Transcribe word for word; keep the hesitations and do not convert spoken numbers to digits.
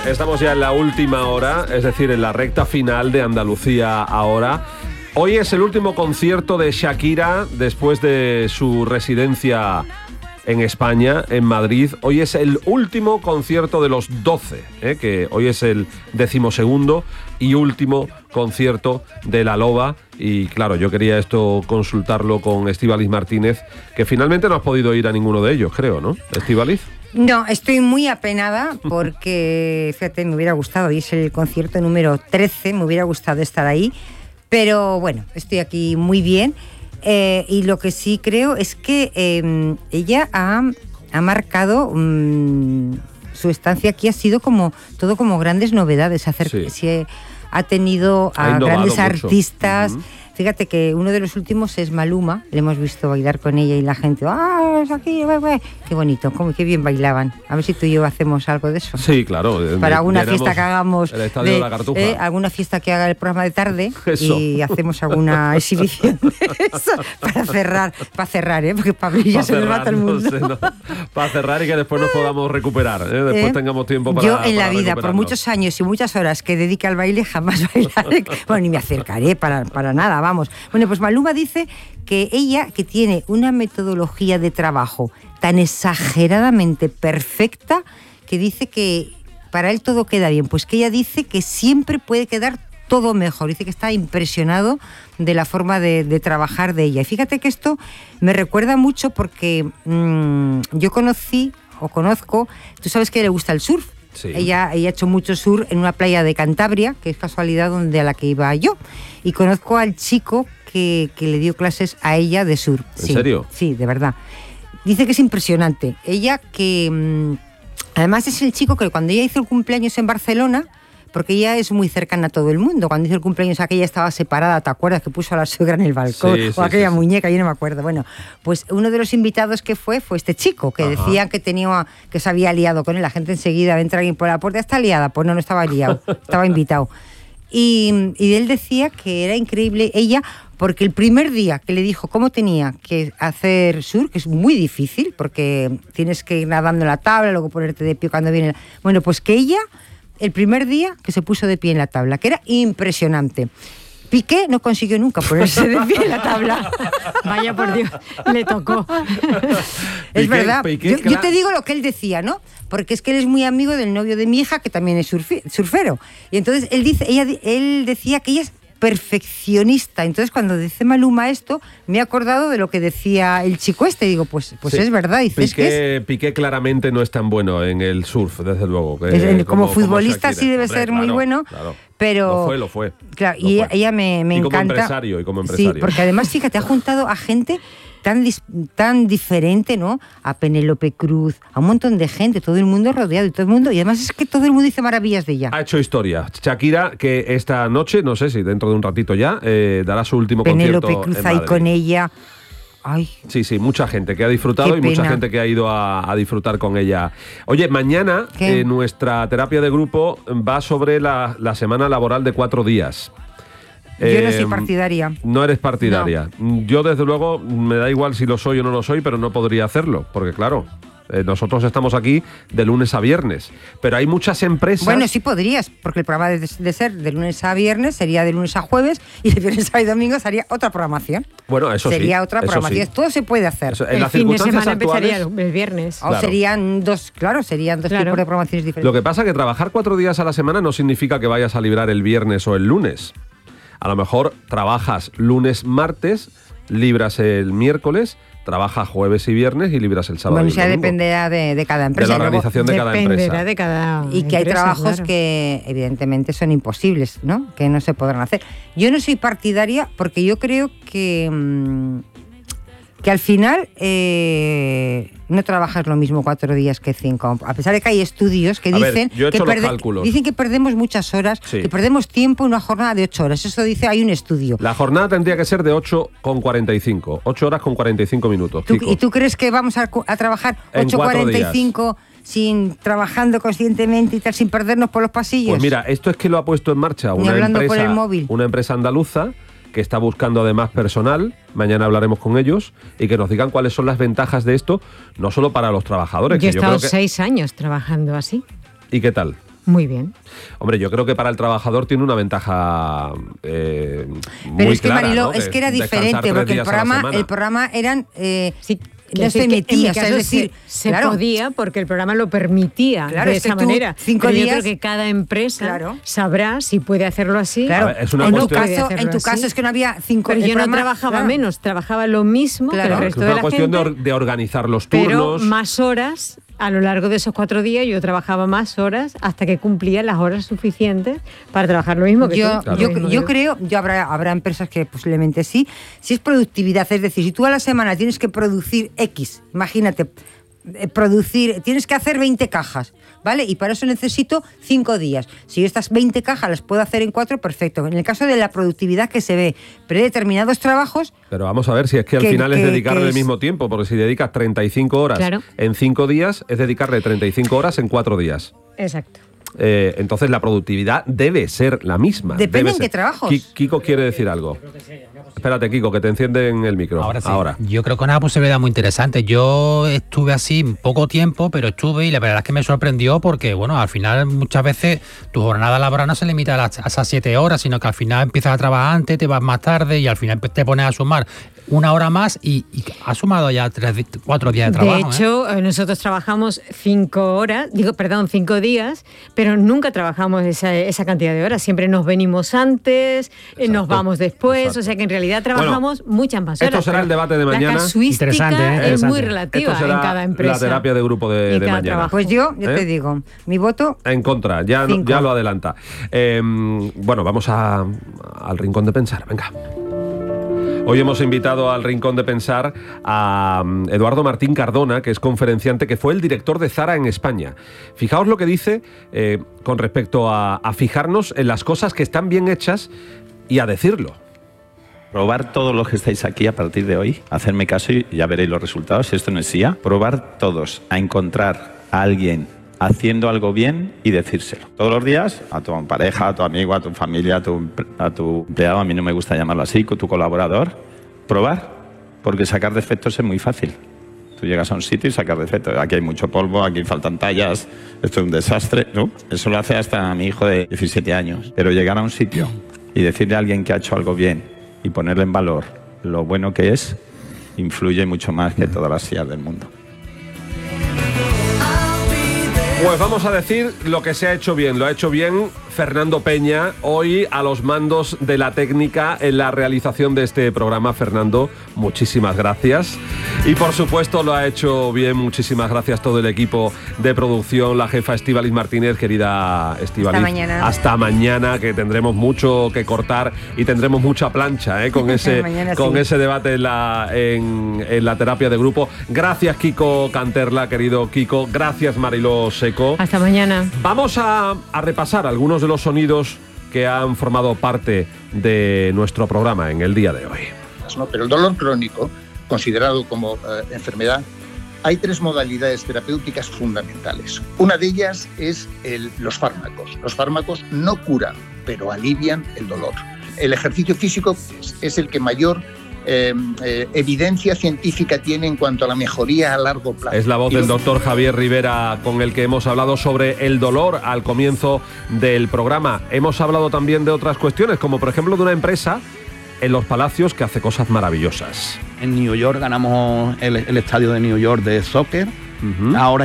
estamos ya en la última hora, es decir, en la recta final de Andalucía Ahora. Hoy es el último concierto de Shakira después de su residencia en España, en Madrid. Hoy es el último concierto de los doce, ¿eh? que hoy es el decimosegundo y último concierto de La Loba. Y claro, yo quería esto consultarlo con Estíbaliz Martínez, que finalmente no has podido ir a ninguno de ellos, creo, ¿no, Estíbaliz? No, estoy muy apenada porque, fíjate, me hubiera gustado, hoy es el concierto número trece, me hubiera gustado estar ahí, pero bueno, estoy aquí muy bien. Eh, y lo que sí creo es que eh, ella ha, ha marcado um, su estancia aquí, ha sido como todo como grandes novedades, hacer, sí. si ha tenido a grandes mucho. artistas. Uh-huh. Fíjate que uno de los últimos es Maluma, le hemos visto bailar con ella y la gente, ¡ah, es aquí, wey, wey! Qué bonito, cómo, qué bien bailaban. A ver si tú y yo hacemos algo de eso. Sí, claro. Para alguna fiesta que hagamos, el estadio de, de la Cartuja. Eh, alguna fiesta que haga el programa de tarde eso. Y hacemos alguna exhibición de eso para cerrar, para cerrar, ¿eh? Porque para abrir ya pa se nos va todo el mundo. No sé, no. Para cerrar y que después nos podamos recuperar, ¿eh? Después eh, tengamos tiempo para Yo en la vida, por muchos años y muchas horas que dedique al baile, jamás bailaré, bueno, ni me acercaré para, para nada, vamos. Bueno, pues Maluma dice que ella, que tiene una metodología de trabajo tan exageradamente perfecta, que dice que para él todo queda bien. Pues que ella dice que siempre puede quedar todo mejor. Dice que está impresionado de la forma de, de trabajar de ella. Y fíjate que esto me recuerda mucho porque mmm, yo conocí o conozco, tú sabes que le gusta el surf. Sí. Ella, ella ha hecho mucho surf en una playa de Cantabria, que es casualidad donde a la que iba yo. Y conozco al chico que, que le dio clases a ella de surf. ¿En sí, serio? Sí, de verdad. Dice que es impresionante. Ella que... Mmm, además es el chico que cuando ella hizo el cumpleaños en Barcelona, porque ella es muy cercana a todo el mundo. Cuando hizo el cumpleaños aquella estaba separada, ¿te acuerdas? Que puso a la suegra en el balcón, sí, sí, o aquella sí, muñeca, yo no me acuerdo. Bueno, pues uno de los invitados que fue, fue este chico, que Ajá. decían que tenía, que se había liado con él. La gente enseguida entra alguien por la puerta, está liada. Pues no, no estaba liado, estaba invitado. Y, y él decía que era increíble ella, porque el primer día que le dijo cómo tenía que hacer surf, que es muy difícil, porque tienes que ir nadando en la tabla, luego ponerte de pie cuando viene... Bueno, pues que ella... El primer día que se puso de pie en la tabla, que era impresionante. Piqué no consiguió nunca ponerse de pie en la tabla. Vaya por Dios, le tocó. Es Piqué, verdad. Piqué, yo, yo te digo lo que él decía, ¿no? Porque es que él es muy amigo del novio de mi hija, que también es surfi, surfero. Y entonces él dice, ella, él decía que ella es perfeccionista. Entonces cuando dice Maluma esto, me he acordado de lo que decía el chico este. Digo, pues, pues sí. es verdad. Dices Piqué, que es... Piqué claramente no es tan bueno en el surf, desde luego. Que, es, como, como futbolista como sí debe Hombre, ser claro, muy bueno, claro. pero... Lo fue, lo fue. Claro, lo y fue. ella me, me y encanta. Como empresario, y como empresario. Sí, porque además, fíjate, ha juntado a gente tan, dis, tan diferente, ¿no? A Penélope Cruz, a un montón de gente, todo el mundo rodeado y todo el mundo, y además es que todo el mundo dice maravillas de ella. Ha hecho historia. Shakira, que esta noche, no sé si dentro de un ratito ya, eh, dará su último Penélope concierto Cruz en ahí Madrid. con ella. Ay. Sí, sí, mucha gente que ha disfrutado Qué y pena. mucha gente que ha ido a, a disfrutar con ella. Oye, mañana eh, nuestra terapia de grupo va sobre la, la semana laboral de cuatro días. Yo eh, no soy partidaria. No eres partidaria. No. Yo, desde luego, me da igual si lo soy o no lo soy, pero no podría hacerlo, porque claro... Eh, nosotros estamos aquí de lunes a viernes, pero hay muchas empresas... Bueno, sí podrías, porque el programa de, de ser de lunes a viernes sería de lunes a jueves y de viernes a domingo sería otra programación. Bueno, eso sería sí. Sería otra programación. Sí. Todo se puede hacer. Eso, en el las fin de circunstancias semana actuales, empezaría el viernes. O claro. serían dos, claro, serían dos claro. tipos de programaciones diferentes. Lo que pasa es que trabajar cuatro días a la semana no significa que vayas a librar el viernes o el lunes. A lo mejor trabajas lunes, martes, libras el miércoles, trabajas jueves y viernes y libras el sábado. Bueno, y el ya domingo. dependerá de, de cada empresa. De la organización Luego, de cada empresa. De cada y que empresa, hay trabajos claro. que evidentemente son imposibles, ¿no? Que no se podrán hacer. Yo no soy partidaria porque yo creo que, mmm, que al final eh, no trabajas lo mismo cuatro días que cinco. A pesar de que hay estudios que a dicen, ver, yo he que, hecho los perde- cálculos. dicen que perdemos muchas horas, Sí. que perdemos tiempo en una jornada de ocho horas. Eso dice, hay un estudio. La jornada tendría que ser de ocho con cuarenta y cinco. ocho horas con cuarenta y cinco minutos. ¿Tú, chicos. ¿Y tú crees que vamos a, a trabajar En ocho cuarenta y cinco sin trabajando conscientemente y tal, sin perdernos por los pasillos? Pues mira, esto es que lo ha puesto en marcha Ni una hablando por empresa, el móvil. una empresa andaluza que está buscando además personal. Mañana hablaremos con ellos y que nos digan cuáles son las ventajas de esto, no solo para los trabajadores. Yo he que yo estado creo que... seis años trabajando así. ¿Y qué tal? Muy bien. Hombre, yo creo que para el trabajador tiene una ventaja eh, muy Pero es que, clara, Mariló, ¿no? es que era diferente, porque el programa, el programa eran... Eh, sí. No se emitía, o sea, es decir, se, claro, se podía porque el programa lo permitía, claro, de esa manera. Cinco Pero días, yo creo que cada empresa, claro, sabrá si puede hacerlo así. Claro, ver, es una en, cuestión, tu caso, en tu caso es que no había cinco. Pero yo programa, no trabajaba claro, menos, trabajaba lo mismo claro, que el resto es de la cuestión gente. de, or, de organizar los turnos. Pero más horas. A lo largo de esos cuatro días yo trabajaba más horas hasta que cumplía las horas suficientes para trabajar lo mismo que yo, tú. Claro. Yo, yo, yo creo, yo habrá, habrá empresas que posiblemente sí. Si es productividad, es decir, si tú a la semana tienes que producir X, imagínate, eh, producir, tienes que hacer veinte cajas, ¿vale? Y para eso necesito cinco días. Si yo estas veinte cajas las puedo hacer en cuatro, perfecto. En el caso de la productividad que se ve, pero hay determinados trabajos... Pero vamos a ver si es que al que, final que, es dedicarle es... el mismo tiempo, porque si dedicas treinta y cinco horas claro. en cinco días, es dedicarle treinta y cinco horas en cuatro días. Exacto. Eh, entonces la productividad debe ser la misma. Depende en qué trabajos. Kiko quiere decir algo. Espérate, Kiko, que te encienden el micro. Ahora sí. Ahora. Yo creo que es una posibilidad muy interesante. Yo estuve así poco tiempo, pero estuve y la verdad es que me sorprendió porque, bueno, al final muchas veces tu jornada laboral no se limita a, las, a esas siete horas, sino que al final empiezas a trabajar antes, te vas más tarde y al final te pones a sumar una hora más y, y has sumado ya tres, cuatro días de trabajo. De hecho, ¿eh? nosotros trabajamos cinco horas, digo, perdón, cinco días, pero nunca trabajamos esa, esa cantidad de horas. Siempre nos venimos antes, exacto, nos vamos después, exacto. O sea que en realidad trabajamos bueno, muchas más horas. Esto será el debate de mañana. La casuística interesante, ¿eh? es interesante. muy relativa en cada empresa. La terapia de grupo de, de mañana. Trabajo. Pues yo, yo ¿Eh? te digo, mi voto... En contra, ya, no, ya lo adelanta. Eh, bueno, vamos a, al rincón de pensar, venga. Hoy hemos invitado al Rincón de Pensar a Eduardo Martín Cardona, que es conferenciante, que fue el director de Zara en España. Fijaos lo que dice eh, con respecto a, a fijarnos en las cosas que están bien hechas y a decirlo. Probar todos los que estáis aquí a partir de hoy, hacerme caso y ya veréis los resultados, esto no es I A. Probar todos a encontrar a alguien haciendo algo bien y decírselo. Todos los días, a tu pareja, a tu amigo, a tu familia, a tu, a tu empleado, a mí no me gusta llamarlo así, con tu colaborador, probar, porque sacar defectos es muy fácil. Tú llegas a un sitio y sacas defectos. Aquí hay mucho polvo, aquí faltan tallas, esto es un desastre. ¿No? Eso lo hace hasta mi hijo de diecisiete años. Pero llegar a un sitio y decirle a alguien que ha hecho algo bien y ponerle en valor lo bueno que es, influye mucho más que todas las I A del mundo. Pues vamos a decir lo que se ha hecho bien. Lo ha hecho bien Fernando Peña, hoy a los mandos de la técnica en la realización de este programa. Fernando, muchísimas gracias. Y por supuesto lo ha hecho bien, muchísimas gracias todo el equipo de producción, la jefa Estíbaliz Martínez, querida Estíbaliz. Hasta mañana. Hasta mañana, que tendremos mucho que cortar y tendremos mucha plancha ¿eh? con, ese, con sí. ese debate en la, en, en la terapia de grupo. Gracias, Kiko Canterla, querido Kiko. Gracias, Mariló Seco. Hasta mañana. Vamos a, a repasar algunos de los sonidos que han formado parte de nuestro programa en el día de hoy. ¿No? Pero el dolor crónico, considerado como eh, enfermedad, hay tres modalidades terapéuticas fundamentales. Una de ellas es el, los fármacos. Los fármacos no curan, pero alivian el dolor. El ejercicio físico es, es el que mayor Eh, eh, evidencia científica tiene en cuanto a la mejoría a largo plazo. Es la voz del doctor Javier Rivera con el que hemos hablado sobre el dolor al comienzo del programa. Hemos hablado también de otras cuestiones, como por ejemplo de una empresa en Los Palacios que hace cosas maravillosas. En New York ganamos el, el estadio de New York de soccer. Uh-huh. Ahora